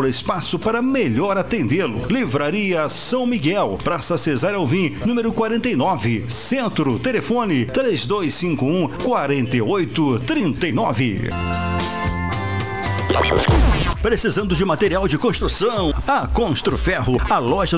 amplo espaço para melhor atendê-lo. Livraria São Miguel, Praça Cesário Alvim, número 49, Centro, telefone 3251-4839. Precisando de material de construção? A Construferro, a loja